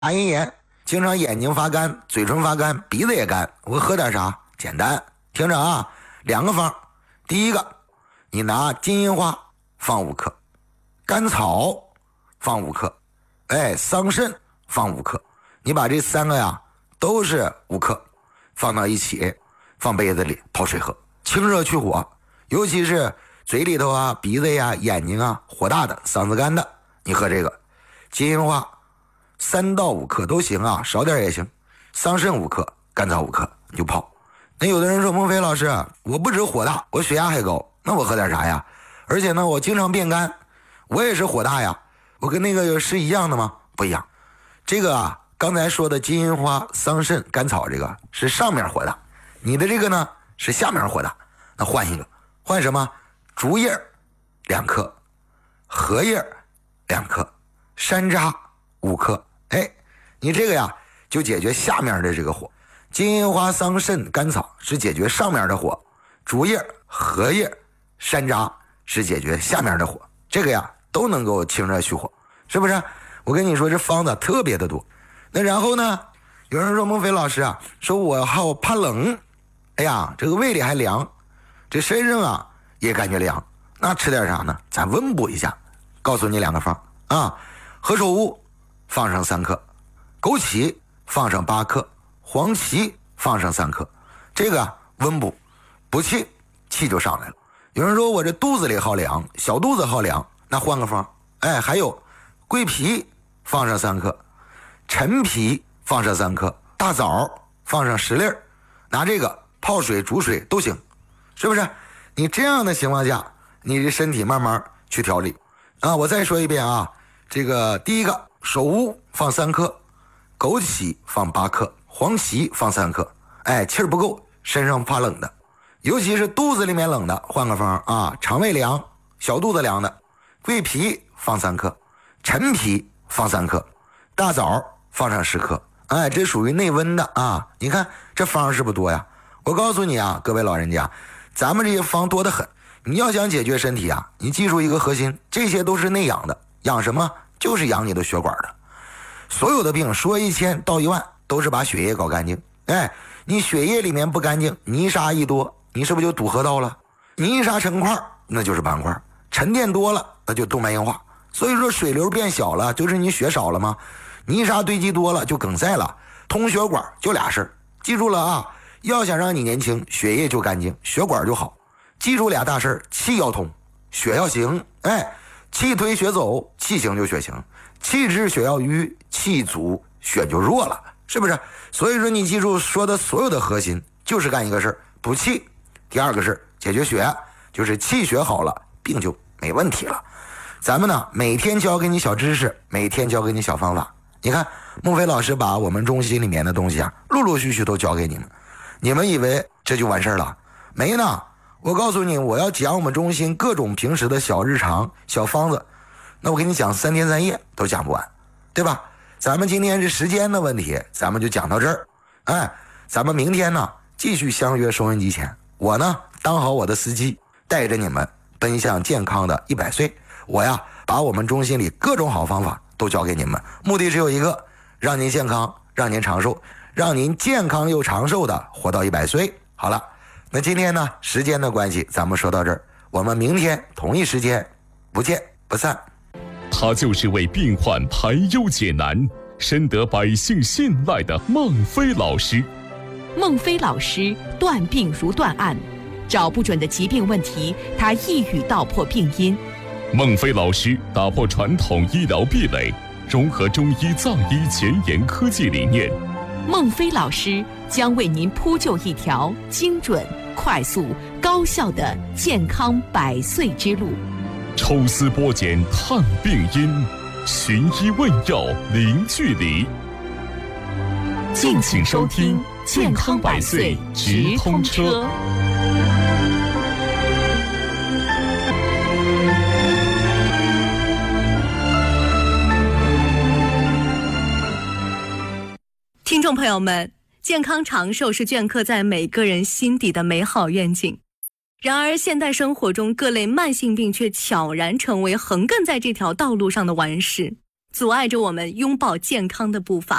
牙龈炎，经常眼睛发干、嘴唇发干、鼻子也干，我喝点啥？简单，听着啊，2个方。第一个，你拿金银花放5克，甘草放5克，桑葚放5克，你把这3个呀都是5克，放到一起，放杯子里泡水喝，清热去火，尤其是嘴里头啊、鼻子呀、眼睛啊火大的、嗓子干的，你喝这个金银花3到5克都行啊，少点也行，桑葚5克，甘草5克，你就泡。那有的人说，孟非老师，我不止火大，我血压还高，那我喝点啥呀？而且呢，我经常变干，我也是火大呀，我跟那个是一样的吗？不一样。这个啊，刚才说的金银花、桑葚、甘草，这个是上面火大，你的这个呢是下面火大。那换一个，换什么？竹叶2克，荷叶2克，山楂5克。你这个呀就解决下面的这个火。金银花、桑葚、甘草是解决上面的火，竹叶、荷叶、山楂是解决下面的火，这个呀都能够清热去火，是不是？我跟你说，这方子特别的多。那然后呢，有人说，孟非老师啊，说我好怕冷，这个胃里还凉，这身上啊也感觉凉，那吃点啥呢？咱温补一下，告诉你2个方啊。何首乌放上3克，枸杞放上8克，黄芪放上3克，这个温补补气，气就上来了。有人说我这肚子里好凉，小肚子好凉，那换个方，还有桂皮放上3克，陈皮放上3克，大枣放上10粒，拿这个泡水煮水都行，是不是？你这样的情况下，你的身体慢慢去调理啊。我再说一遍啊，这个第一个，首乌放3克，枸杞放8克，黄芪放3克，气儿不够，身上发冷的，尤其是肚子里面冷的，换个方啊，肠胃凉、小肚子凉的，桂皮放3克，陈皮放3克，大枣放上10克，这属于内温的啊。你看这方是不是多呀？我告诉你啊，各位老人家，咱们这些方多得很。你要想解决身体啊，你记住一个核心，这些都是内养的，养什么？就是养你的血管的。所有的病说1000到10000，都是把血液搞干净。你血液里面不干净，泥沙一多，你是不是就堵河道了？泥沙成块，那就是斑块；沉淀多了，那就动脉硬化。所以说水流变小了，就是你血少了吗？泥沙堆积多了，就梗塞了。通血管就俩事儿，记住了啊！要想让你年轻，血液就干净，血管就好。记住俩大事儿，气要通，血要行。气推血走，气行就血行；气滞血要瘀，气阻血就弱了，是不是？所以说你记住说的所有的核心，就是干一个事儿，补气。第二个是解决血，就是气血好了，病就没问题了。咱们呢，每天教给你小知识，每天教给你小方法。你看孟非老师把我们中心里面的东西啊，陆陆续续都教给你们。你们以为这就完事儿了？没呢。我告诉你，我要讲我们中心各种平时的小日常、小方子，那我给你讲3天3夜都讲不完，对吧？咱们今天是时间的问题，咱们就讲到这儿。咱们明天呢继续相约收音机前，我呢当好我的司机，带着你们奔向健康的100岁。我呀把我们中心里各种好方法都教给你们，目的只有一个，让您健康，让您长寿，让您健康又长寿的活到100岁。好了，那今天呢时间的关系，咱们说到这儿，我们明天同一时间不见不散。 他就是为病患排忧解难，深得百姓信赖的孟非老师。 孟非老师断病如断案，找不准的疾病问题，他一语道破病因。 孟非老师打破传统医疗壁垒，融合中医藏医前沿科技理念。 孟非老师将为您铺就一条精准、快速、高效的健康100岁之路。 抽丝剥茧探病因，寻医问药零距离。 敬请收听健康100岁直通车。听众朋友们，健康长寿是镌刻在每个人心底的美好愿景。然而现代生活中各类慢性病却悄然成为横亘在这条道路上的顽石。 阻碍着我们拥抱健康的步伐。